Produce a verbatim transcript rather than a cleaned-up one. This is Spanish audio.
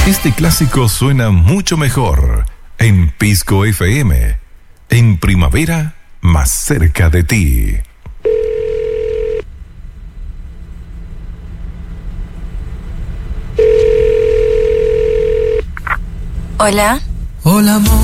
Este clásico suena mucho mejor en Pisco F M. En primavera, más cerca de ti. Hola. Hola, amor.